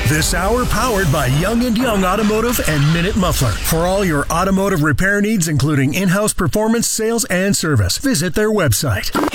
This hour powered by Young & Young Automotive and Minute Muffler. For all your automotive repair needs, including in-house performance, sales, and service, visit their website.